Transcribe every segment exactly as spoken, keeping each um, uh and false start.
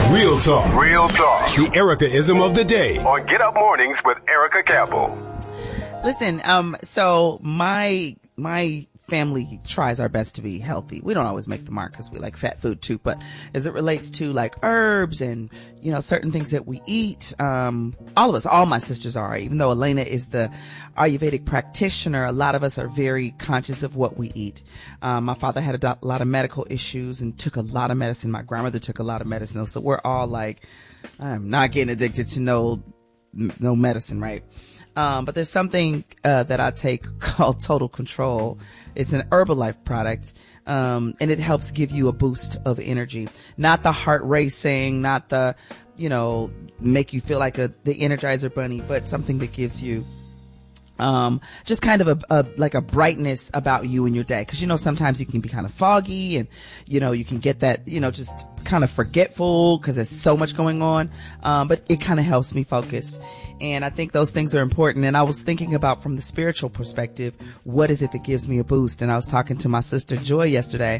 Real talk. Real talk. The Erica-ism of the day. On Get Up Mornings with Erica Campbell. Listen, um, so my, my family tries our best to be healthy. We don't always make the mark because we like fat food too, but as it relates to like herbs and, you know, certain things that we eat, um, all of us, all my sisters are, even though Elena is the Ayurvedic practitioner, a lot of us are very conscious of what we eat. Um, my father had a do- lot of medical issues and took a lot of medicine. My grandmother took a lot of medicine. So we're all like, I'm not getting addicted to no, no medicine, right? Um, but there's something, uh, that I take called Total Control. It's an Herbalife product. Um, and it helps give you a boost of energy, not the heart racing, not the, you know, make you feel like a, the Energizer bunny, but something that gives you, um, just kind of a, a, like a brightness about you and your day. Cause you know, sometimes you can be kind of foggy and, you know, you can get that, you know, just kind of forgetful cause there's so much going on. Um, but it kind of helps me focus. And I think those things are important. And I was thinking about from the spiritual perspective, what is it that gives me a boost? And I was talking to my sister Joy yesterday.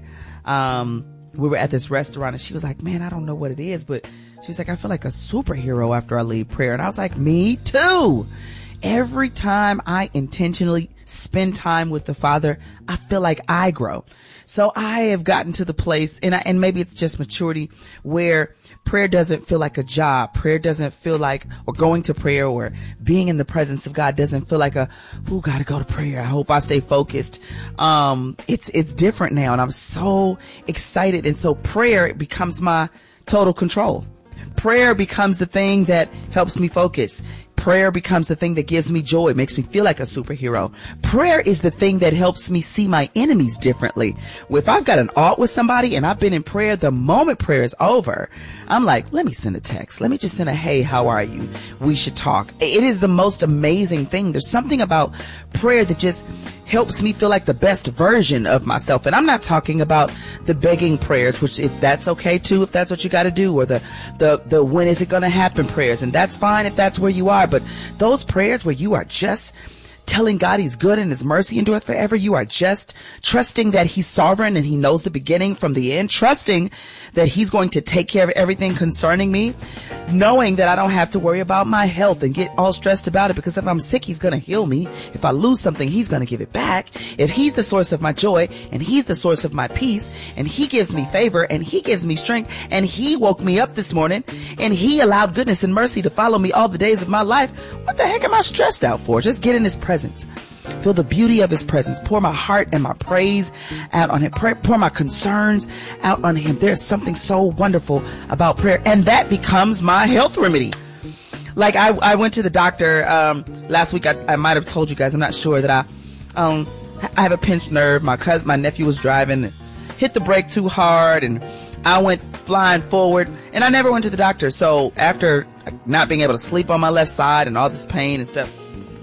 Um, we were at this restaurant and she was like, man, I don't know what it is, but she was like, I feel like a superhero after I leave prayer. And I was like, me too. Every time I intentionally spend time with the Father, I feel like I grow. So I have gotten to the place, and I, and maybe it's just maturity, where prayer doesn't feel like a job. Prayer doesn't feel like, or going to prayer or being in the presence of God doesn't feel like a, ooh, gotta go to prayer. I hope I stay focused. Um, it's, it's different now, and I'm so excited. And so prayer becomes my total control. Prayer becomes the thing that helps me focus. Prayer becomes the thing that gives me joy, makes me feel like a superhero. Prayer is the thing that helps me see my enemies differently. If I've got an alt with somebody and I've been in prayer, the moment prayer is over, I'm like, let me send a text. Let me just send a, hey, how are you? We should talk. It is the most amazing thing. There's something about prayer that just helps me feel like the best version of myself. And I'm not talking about the begging prayers, which if that's okay too, if that's what you got to do, or the, the, the when is it going to happen prayers. And that's fine if that's where you are. But those prayers where you are just telling God he's good and his mercy endureth forever. You are just trusting that he's sovereign and he knows the beginning from the end, trusting that he's going to take care of everything concerning me, knowing that I don't have to worry about my health and get all stressed about it, because if I'm sick, he's going to heal me. If I lose something, he's going to give it back. If he's the source of my joy and he's the source of my peace and he gives me favor and he gives me strength and he woke me up this morning and he allowed goodness and mercy to follow me all the days of my life, what the heck am I stressed out for? Just get in his presence. Feel the beauty of his presence. Pour my heart and my praise out on him. Pray, pour my concerns out on him. There's something so wonderful about prayer. And that becomes my health remedy. Like I, I went to the doctor um, last week. I, I might have told you guys. I'm not sure that I um, I have a pinched nerve. My cousin, my nephew was driving and hit the brake too hard. And I went flying forward. And I never went to the doctor. So after not being able to sleep on my left side and all this pain and stuff,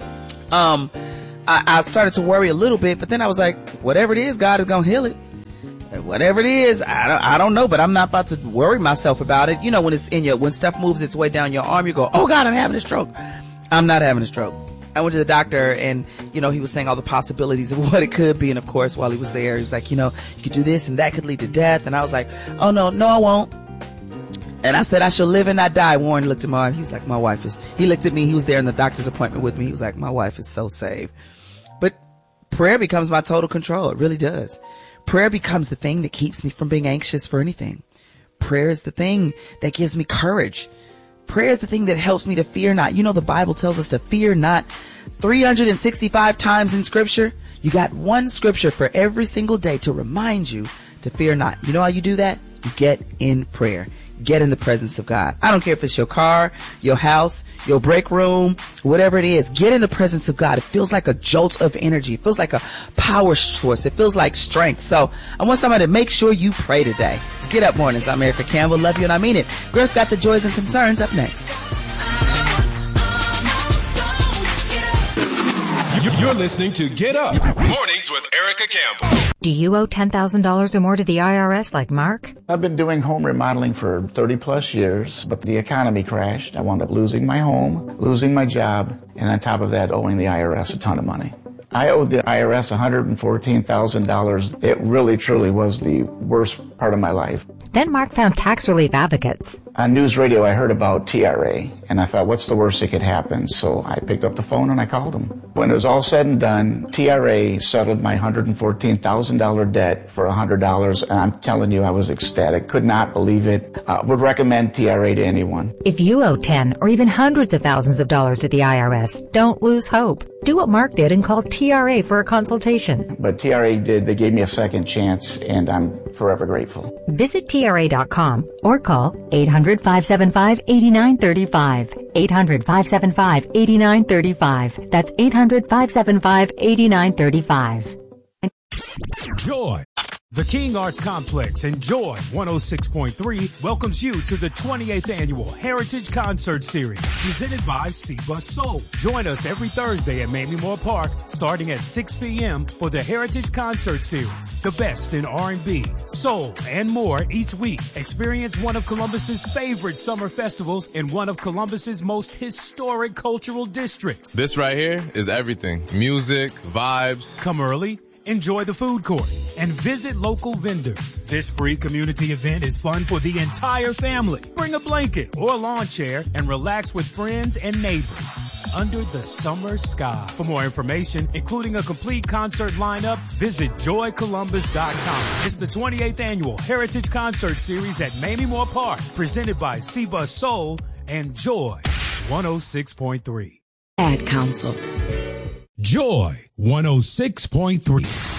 Um, I, I started to worry a little bit, but then I was like, whatever it is, God is going to heal it. Whatever it is, I don't, I don't know, but I'm not about to worry myself about it. You know, when it's in your, when stuff moves its way down your arm, you go, oh God, I'm having a stroke. I'm not having a stroke. I went to the doctor and, you know, he was saying all the possibilities of what it could be. And of course, while he was there, he was like, you know, you could do this and that could lead to death. And I was like, oh no, no, I won't. And I said, I shall live and not die. Warren looked at my wife. He was like, my wife is, he looked at me. He was there in the doctor's appointment with me. He was like, my wife is so saved. But prayer becomes my total control. It really does. Prayer becomes the thing that keeps me from being anxious for anything. Prayer is the thing that gives me courage. Prayer is the thing that helps me to fear not. You know, the Bible tells us to fear not three hundred sixty-five times in scripture. You got one scripture for every single day to remind you to fear not. You know how you do that? You get in prayer. Get in the presence of God. I don't care if it's your car, your house, your break room, whatever it is. Get in the presence of God. It feels like a jolt of energy. It feels like a power source. It feels like strength. So I want somebody to make sure you pray today. It's Get Up Mornings. I'm Erica Campbell. Love you and I mean it. Girls Got the Joys and Concerns up next. You're listening to Get Up Mornings with Erica Campbell. Do you owe ten thousand dollars or more to the I R S like Mark? I've been doing home remodeling for thirty plus years, but the economy crashed. I wound up losing my home, losing my job, and on top of that, owing the I R S a ton of money. I owed the I R S one hundred fourteen thousand dollars. It really, truly was the worst part of my life. Then Mark found tax relief advocates. On news radio, I heard about T R A, and I thought, what's the worst that could happen? So I picked up the phone and I called them. When it was all said and done, T R A settled my one hundred fourteen thousand dollars debt for one hundred dollars, and I'm telling you, I was ecstatic. Could not believe it. Uh, would recommend T R A to anyone. If you owe ten or even hundreds of thousands of dollars to the I R S, don't lose hope. Do what Mark did and call T R A for a consultation. But T R A did. They gave me a second chance, and I'm forever grateful. Visit T R A dot com or call eight hundred, five seven five, eight nine three five. eight hundred, five seven five, eight nine three five. That's eight hundred, five seven five, eight nine three five. Joy. The King Arts Complex and Joy one oh six point three welcomes you to the twenty-eighth Annual Heritage Concert Series, presented by Seba Soul. Join us every Thursday at Mamie Moore Park, starting at six p.m. for the Heritage Concert Series. The best in R and B, soul, and more each week. Experience one of Columbus's favorite summer festivals in one of Columbus's most historic cultural districts. This right here is everything. Music, vibes. Come early. Enjoy the food court and visit local vendors. This free community event is fun for the entire family. Bring a blanket or a lawn chair and relax with friends and neighbors under the summer sky. For more information, including a complete concert lineup, visit joy columbus dot com. It's the twenty-eighth Annual Heritage Concert Series at Mamie Moore Park, presented by Seba Soul and Joy one oh six point three. Ad Council. Joy one oh six point three.